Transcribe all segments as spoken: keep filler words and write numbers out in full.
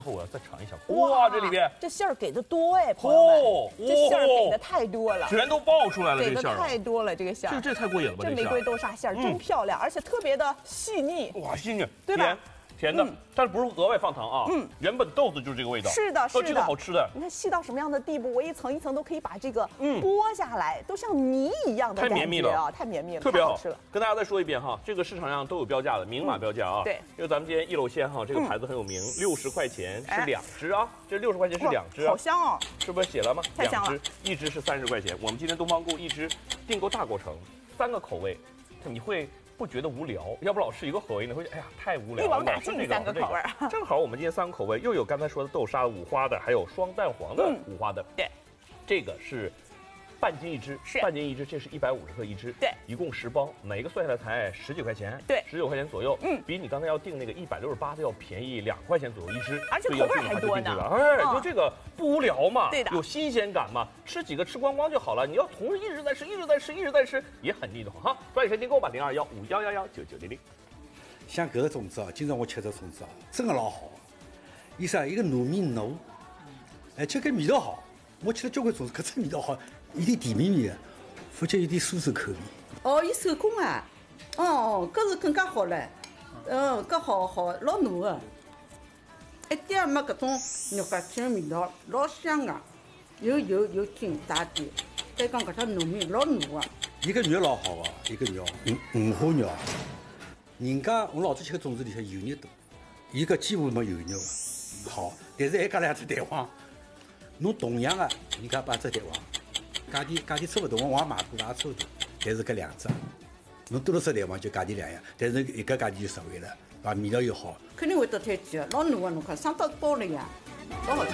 我要再尝一下，哇，这里边这馅儿给的多哎，朋友们， 哦， 这馅儿给的太多了， 全都爆出来了， 给的这馅儿太多了，这个馅儿， 这这太过瘾了吧？ 这玫瑰豆沙馅儿真漂亮，而且特别的细腻， 哇，细腻， 对吧？ 甜的，但是不是额外放糖啊？嗯，原本豆子就是这个味道。 是的，是的， 这个好吃的。 你看细到什么样的地步？我一层一层都可以把这个剥下来，都像泥一样的感觉啊，太绵密了，太绵密了， 特别好吃了。 跟大家再说一遍哈，这个市场上都有标价的，明码标价啊。 对， 因为咱们今天一楼鲜哈，这个牌子很有名，六十块钱是两只啊，这六十块钱是两只， 好香哦， 是不是写了吗？ 太香了， 一只是三十块钱。我们今天东方购一只订购大过程，三个口味，你会。不觉得无聊，要不老吃一个口味，你会哎呀太无聊了。 一网打尽三个口味， 正好我们今天三个口味又有刚才说的豆沙五花的，还有双蛋黄的五花的。 对， 这个是半斤一只， 是半斤一只，这是一百五十克一只。 对， 一共十包，每个算下来才十几块钱。 对， 十九块钱左右。 嗯， 比你刚才要订那个一百六十八的要便宜两块钱左右一只， 而且口味还多呢。 哎，就这个不无聊嘛， 对的， 有新鲜感嘛，吃几个吃光光就好了。你要同时一直在吃，一直在吃，一直在吃，也很腻得慌哈。抓紧时间订购吧，零二幺五幺幺幺九九零零。 像搿个粽子啊，今朝我吃这粽子啊，真的老好。伊啥一个糯米糯，而且搿味道好。我吃了交关粽子，搿只味道好，有点甜绵绵的，而且有点酥酥口味。 哦，伊手工啊，哦哦，搿是更加好唻。嗯，搿好好老糯的，一点也没搿种肉夹筋的味道，老香个，又油又筋大点，再讲搿只糯米老糯个。 伊个肉老好个，伊个肉五五花肉。人家我老早吃个粽子里向油肉多，伊搿几乎没油肉个，好，但是还加两只蛋黄。侬同样个，人家八只蛋黄，价钿价钿差勿多，我也买过，也差勿多，但是搿两只，侬多了只蛋黄就价钿两样，但是一个价钿就实惠了，啊，味道又好。 肯定会得推荐，老糯个，侬看生到包里呀，老好吃。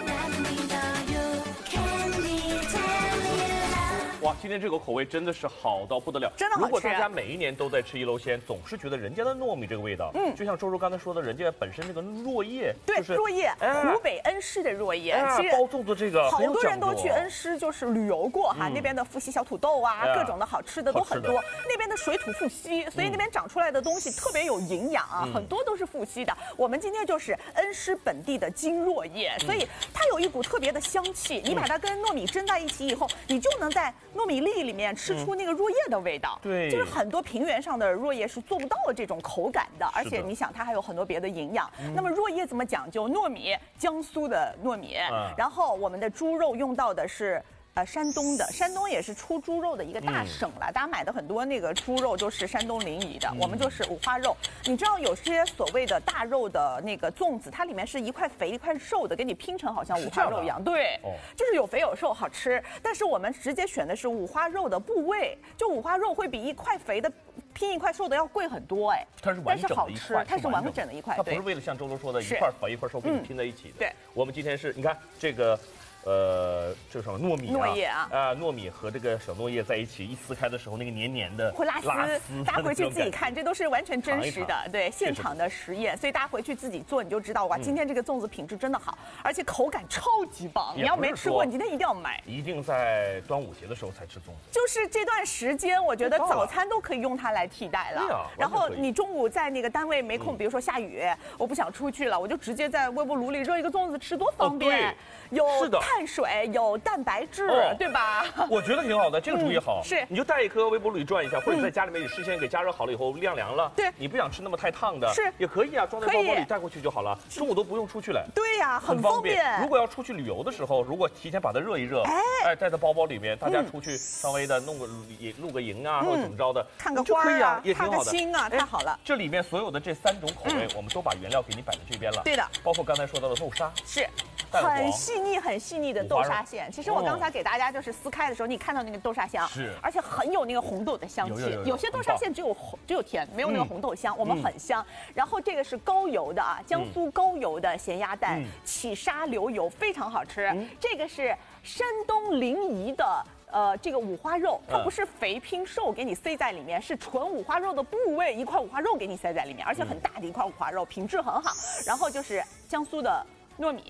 哇，今天这个口味真的是好到不得了， 真的好吃。 如果大家每一年都在吃一楼鲜，总是觉得人家的糯米这个味道，嗯，就像周周刚才说的，人家本身那个糯叶， 对， 就是糯叶，湖北恩施的糯叶，其实包粽子这个好多人都去恩施就是旅游过哈，那边的富硒小土豆啊，各种的好吃的都很多，那边的水土富硒，所以那边长出来的东西特别有营养啊，很多都是富硒的。我们今天就是恩施本地的金糯叶，所以它有一股特别的香气，你把它跟糯米蒸在一起以后，你就能在糯米粒里面吃出那个糯叶的味道， 对， 就是很多平原上的糯叶是做不到这种口感的，而且你想它还有很多别的营养。那么糯叶怎么讲究？糯米，江苏的糯米，然后我们的猪肉用到的是。呃，山东的，山东也是出猪肉的一个大省了，嗯、大家买的很多那个猪肉都是山东临沂的，嗯、我们就是五花肉。你知道有些所谓的大肉的那个粽子，它里面是一块肥一块瘦的，给你拼成好像五花肉一样，对，哦、就是有肥有瘦，好吃。但是我们直接选的是五花肉的部位，就五花肉会比一块肥的拼一块瘦的要贵很多，哎， 它是完整的一块， 但是好吃，它是完整的一块， 它不是为了像周周说的一块肥一块瘦给你拼在一起的。 对， 我们今天是你看这个。呃，这什么糯米啊？ 糯叶啊， 啊，糯米和这个小糯叶在一起，一撕开的时候，那个黏黏的， 会拉丝。 拉丝大家回去自己看，这都是完全真实的，对，现场的实验。所以大家回去自己做，你就知道哇，今天这个粽子品质真的好，而且口感超级棒。你要没吃过，你今天一定要买。 一定在端午节的时候才吃粽子。 就是这段时间，我觉得早餐都可以用它来替代了。 对啊。 然后你中午在那个单位没空，比如说下雨，我不想出去了，我就直接在微波炉里热一个粽子吃，多方便。有碳水，有。蛋白质，哦、对吧？ 我觉得挺好的，这个主意好。 嗯、是， 你就带一颗微波炉里转一下，或者在家里面你事先给加热好了以后晾凉了。 对， 你不想吃那么太烫的， 是也可以啊，装在包包里带过去就好了。中午都不用出去了。 对呀、啊，很方便。 如果要出去旅游的时候，如果提前把它热一热，哎，哎，带在包包里面，大家出去稍微的弄个露个营啊，嗯、或者怎么着的， 看个花啊，也挺好的。 看个星啊，太好了。 这里面所有的这三种口味，我们都把原料给你摆在这边了。 对的， 包括刚才说到的豆沙， 是。很细腻、很细腻的豆沙馅。其实我刚才给大家就是撕开的时候，你看到那个豆沙香， 是， 而且很有那个红豆的香气。有些豆沙馅只有红，只有甜，没有那个红豆香。我们很香。然后这个是高油的啊，江苏高油的咸鸭蛋，起沙流油，非常好吃。这个是山东临沂的。呃，这个五花肉它不是肥拼瘦给你塞在里面，是纯五花肉的部位，一块五花肉给你塞在里面，而且很大的一块五花肉，品质很好。然后就是江苏的糯米。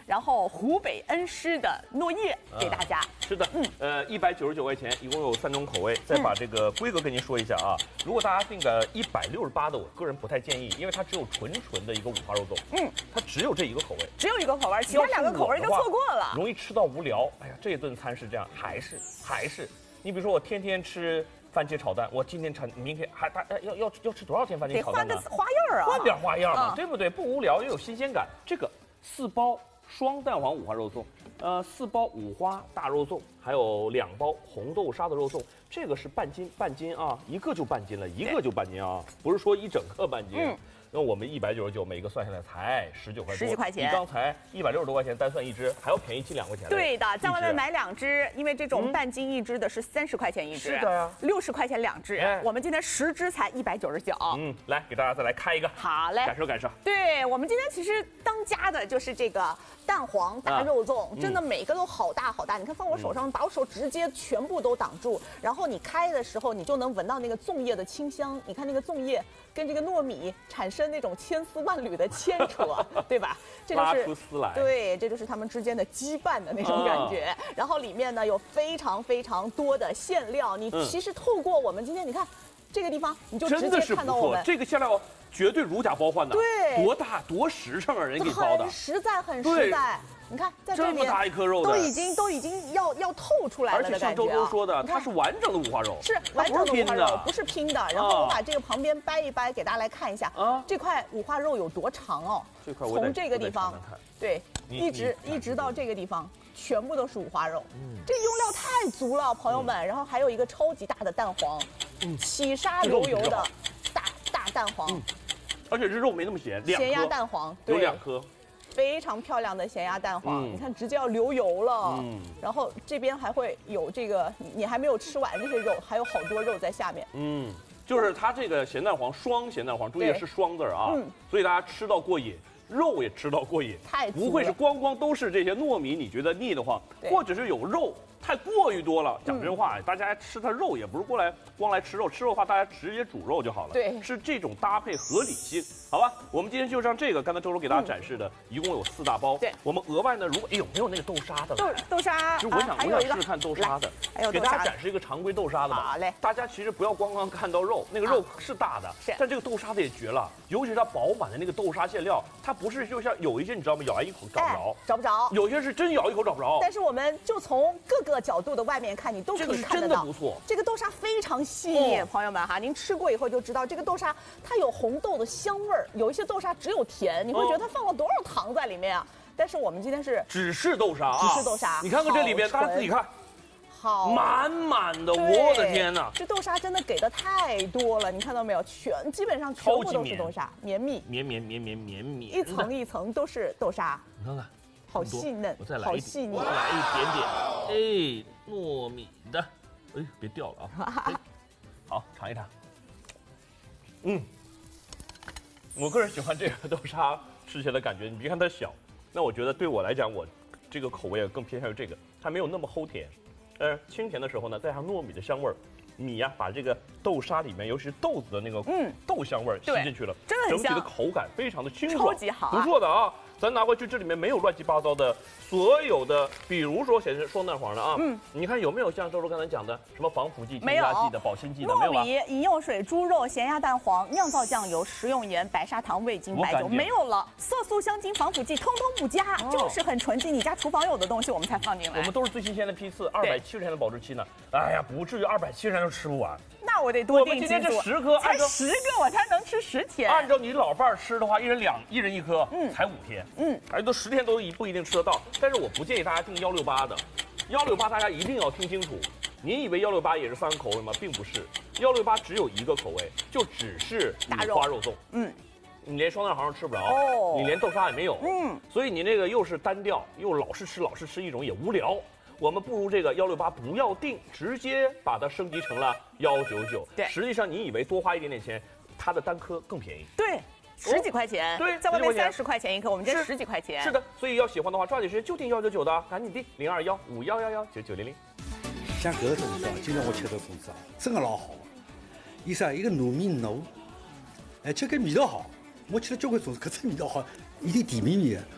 然后湖北恩施的糯叶给大家。 是的，嗯，呃，一百九十九块钱，一共有三种口味。再把这个规格跟您说一下啊，如果大家订个一百六十八的，我个人不太建议，因为它只有纯纯的一个五花肉粽，嗯，它只有这一个口味， 只有一个口味，其他两个口味就错过了， 容易吃到无聊。哎呀，这一顿餐是这样，还是还是，你比如说我天天吃番茄炒蛋，我今天炒，明天还大要要要吃多少天番茄炒蛋呢？ 得换个花样啊， 换点花样嘛，对不对？不无聊又有新鲜感。这个四包双蛋黄五花肉粽。呃，四包五花大肉粽，还有两包红豆沙的肉粽，这个是半斤半斤啊，一个就半斤了，一个就半斤啊，不是说一整个半斤。嗯，那我们一百九十九，每个算下来才十九块多， 十几块钱， 比刚才一百六十多块钱单算一只还要便宜近两块钱。 对的，在外面买两只，因为这种半斤一只的是三十块钱一只， 是的呀， 六十块钱两只，哎、我们今天十只才一百九十九。 嗯，来给大家再来开一个， 好嘞， 感受感受。 对我们今天其实当家的就是这个蛋黄大肉粽，啊、真的每个都好大好大，你看放我手上，嗯、把我手直接全部都挡住，然后你开的时候，你就能闻到那个粽叶的清香，你看那个粽叶跟这个糯米产生那种千丝万缕的牵扯，对吧？这就是拉出丝来， 对，这就是他们之间的羁绊的那种感觉。啊、然后里面呢有非常非常多的馅料，你其实透过我们今天你看这个地方，你就直接看到我们这个馅料绝对如假包换的， 对， 多大多实诚啊，人给包的， 很实在很实在。你看，在这么大一颗肉都已经都已经要要透出来了的感觉、啊。 而且像周周说的，它是完整的五花肉， 是完整的五花肉，不是拼的。然后我把这个旁边掰一掰，给大家来看一下啊，这块五花肉有多长哦？ 这块从这个地方，对，一直一直到这个地方，全部都是五花肉。嗯，这用料太足了，朋友们。嗯、然后还有一个超级大的蛋黄，嗯，起沙流油的大大蛋黄、嗯， 而且这肉没那么咸， 咸鸭蛋黄有两颗。 非常漂亮的咸鸭蛋黄，嗯、你看直接要流油了。嗯，然后这边还会有这个，你还没有吃完这些肉，还有好多肉在下面。 嗯，就是它这个咸蛋黄，双咸蛋黄，注意是双字啊，嗯、所以大家吃到过瘾。肉也吃到过瘾， 太不会是光光都是这些糯米，你觉得腻得慌，或者是有肉太过于多了。讲真话，嗯、大家吃它肉也不是过来光来吃肉，吃肉的话大家直接煮肉就好了。 对， 是这种搭配合理性，好吧？我们今天就让这个，刚才周周给大家展示的，嗯、一共有四大包。 对， 我们额外呢，如果哎有没有那个豆沙的？ 豆豆沙， 其实我想、啊、我想试试看豆沙的，给大家展示一个常规豆沙的吧。 好嘞， 大家其实不要光光看到肉，那个肉是大的， 是、啊， 但这个豆沙的也绝了，尤其是它饱满的那个豆沙馅料，它不是就像有。有一些你知道吗？咬一口找不着、 哎，找不着。 有些是真咬一口找不着。 但是我们就从各个角度的外面看，你都可以看得到。 这个是真的不错。 这个豆沙非常细腻，哦、朋友们哈，您吃过以后就知道，这个豆沙它有红豆的香味儿。有一些豆沙只有甜，你会觉得它放了多少糖在里面啊？但是我们今天是只是豆沙啊， 只是豆沙。 你看看这里边，大家自己看。 好， 满满的，我的天哪！ 这豆沙真的给的太多了，你看到没有？全基本上全部都是豆沙，绵密， 绵绵绵绵绵绵， 一层一层都是豆沙。 你看看， 好细嫩， 我再来好细腻， 我再来一点点，哎，糯米的，哎，别掉了啊！哎、好，尝一尝。嗯，我个人喜欢这个豆沙吃起来的感觉，你别看它小，那我觉得对我来讲，我这个口味更偏向于这个，它没有那么齁甜。呃，清甜的时候呢，再上糯米的香味儿，米呀、啊、把这个豆沙里面，尤其是豆子的那个嗯豆香味儿吸进去了， 真的很香， 整体的口感非常的清爽， 超级好、啊， 不错的啊。咱拿回去，这里面没有乱七八糟的，所有的，比如说显示双蛋黄的啊，嗯，你看有没有像周周刚才讲的什么防腐剂、添加剂的、保鲜剂的？没有吧？ 糯米、饮用水、猪肉、咸鸭蛋黄、酿造酱油、食用盐、白砂糖、味精、白酒，没有了。色素、香精、防腐剂通通不加，哦、就是很纯净，你家厨房有的东西我们才放进来。 我们都是最新鲜的批次，二百七十天的保质期呢。哎呀，不至于二百七十天都吃不完。 那我得多订几组。我们今天这十颗， 才十个我才能吃十天。 按照你老伴儿吃的话，一人两，一人一颗，嗯，才五天，嗯，哎，都十天都不一定吃得到。但是我不建议大家订幺六八的，幺六八大家一定要听清楚。您以为幺六八也是三个口味吗？并不是，幺六八只有一个口味，就只是五花肉粽，嗯。你连双蛋黄都吃不着，哦、你连豆沙也没有，嗯，所以你那个又是单调，又老是吃老是吃一种也无聊。我们不如这个幺六八不要定，直接把它升级成了幺九九。 对， 实际上你以为多花一点点钱，它的单颗更便宜。 对，十几块钱。哦、 对， 在外面三十块钱一颗，我们这十几块钱。 是的，所以要喜欢的话，抓紧时间就订幺九九的，赶紧订零二幺五幺幺幺九九零零。 像搿个粽子啊，今朝我吃到粽子啊，真的老好。伊啥一个糯米糯，而且搿味道好。我吃了交关粽子，搿只味道好，有点甜绵绵的，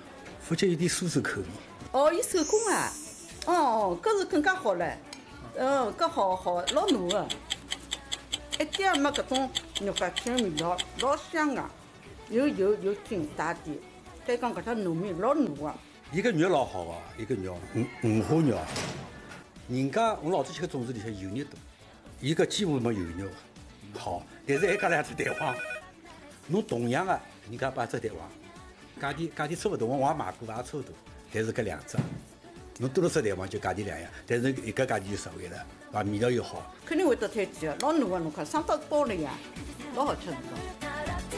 福建有点苏州口味。 哦，伊手工啊，哦哦，搿是更加好唻，嗯，搿好好老糯个，一点也没搿种肉夹筋味道，老香个，又油又筋大点，再讲搿只糯米老糯个。 伊个肉老好个，伊个肉五五花肉，人家我老早吃个粽子里向油肉多，伊个几乎没油肉个，好，但是还加两只蛋黄，侬同样个，人家八只蛋黄，价钿价钿差勿多，我也买过，也差勿多，但是搿两只，侬多了只蛋黄就价钿两样，但是一个价钿就实惠了，啊，味道又好。 肯定会得推荐个，老糯个，侬看生到包里呀，老好吃味道。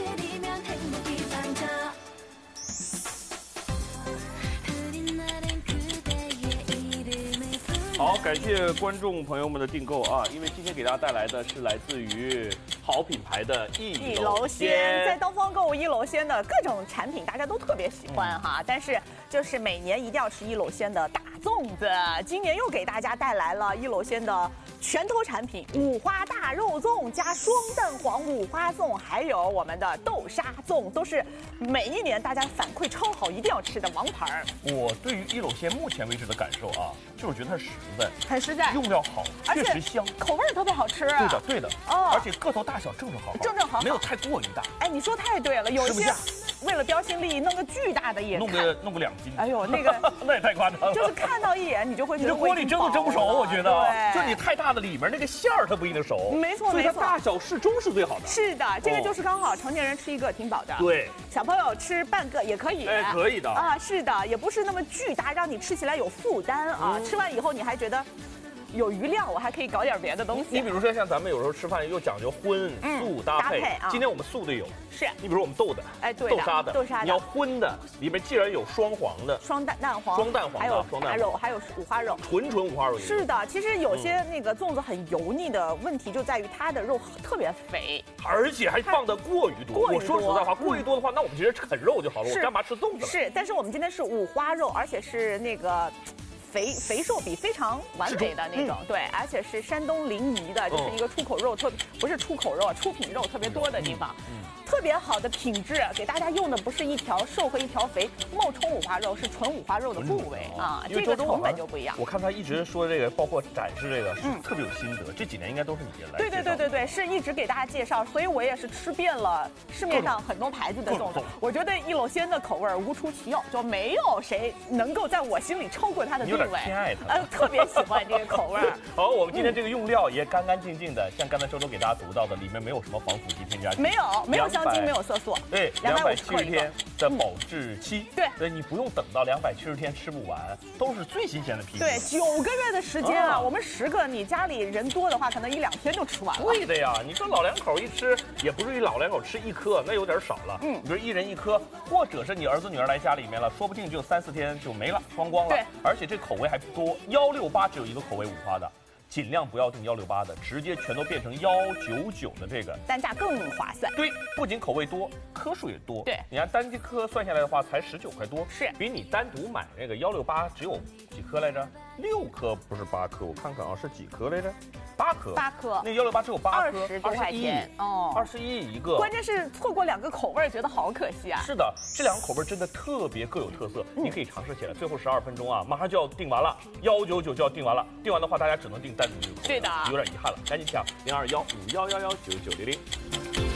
好，感谢观众朋友们的订购啊！因为今天给大家带来的是来自于好品牌的一楼鲜， 在东方购物一楼鲜的各种产品，大家都特别喜欢哈。嗯、但是就是每年一定要吃一楼鲜的大粽子，今年又给大家带来了一楼鲜的拳头产品五花大肉粽加双蛋黄五花粽，还有我们的豆沙粽，都是每一年大家反馈超好，一定要吃的王牌。 我对于一楼鲜目前为止的感受啊，就是觉得它实在， 很实在， 用料好，确实香， 口味特别好吃。 对的，对的，哦，而且个头大小正正好好， 正正好好， 没有太过于大。 哎，你说太对了，有些为了标新立异，弄个巨大的也弄个弄个两斤。 哎呦，那个那也太夸张了， 就是看到一眼你就会觉得你这锅里蒸都蒸不熟，我觉得。 对， 就你太大的里面那个馅儿它不一定熟。 没错， 所以它大小适中是最好的。 是的，这个就是刚好成年人吃一个挺饱的。 对， 小朋友吃半个也可以。 哎，可以的啊，是的，也不是那么巨大，让你吃起来有负担啊。吃完以后你还觉得有余量，我还可以搞点别的东西。 你比如说像咱们有时候吃饭又讲究荤素搭配，今天我们素的有。 是， 你比如说我们豆的， 哎，对， 豆沙的， 豆沙的， 你要荤的，里面既然有双黄的， 双蛋蛋黄， 双蛋黄， 还有大肉，还有五花肉， 纯纯五花肉。 是的，其实有些那个粽子很油腻的问题就在于它的肉特别肥， 而且还放的过于多。我说实在话，过于多的话，那我们直接啃肉就好了，我干嘛吃粽子？ 是，但是我们今天是五花肉，而且是那个。肥肥瘦比非常完美的那种，嗯、对，而且是山东临沂的，就是一个出口肉特不是出口肉，出品肉特别多的地方，嗯嗯、特别好的品质，给大家用的不是一条瘦和一条肥冒充五花肉，是纯五花肉的部位啊，这个成本就不一样。 我看他一直说这个，包括展示这个，是特别有心得。嗯、这几年应该都是你来。 对对对对对，是一直给大家介绍，所以我也是吃遍了市面上很多牌子的粽子，我觉得一楼鲜的口味无出其右，就没有谁能够在我心里超过它的地位。 偏爱它， 呃，特别喜欢这个口味。 好，我们今天这个用料也干干净净的，像刚才周周给大家读到的，里面没有什么防腐剂添加剂， 没有，没有香精，没有色素。 对，两百七十天的保质期。 对， 所以你不用等到两百七十天吃不完，都是最新鲜的批。 对，九个月的时间啊，我们十个，你家里人多的话，可能一两天就吃完了。 对的呀，你说老两口一吃，也不至于老两口吃一颗，那有点少了。嗯，你比如一人一颗，或者是你儿子女儿来家里面了，说不定就三四天就没了，光光了。 对， 而且这口味还不多。幺六八只有一个口味五花的，尽量不要订幺六八的，直接全都变成幺九九的这个， 单价更划算。 对，不仅口味多，颗数也多。 对， 你看单颗算下来的话，才十九块多， 是比你单独买那个幺六八只有几颗来着？六颗不是八颗，我看看啊，是几颗来着？八颗， 八颗。 那幺六八只有八颗， 二十多块钱哦，二十一一个。 关键是错过两个口味，觉得好可惜啊。 是的，这两个口味真的特别各有特色，嗯、你可以尝试起来。最后十二分钟啊，马上就要订完了，幺九九就要订完了。订完的话，大家只能订单独一个口味， 对的， 有点遗憾了，赶紧抢零二幺五幺幺幺九九零零。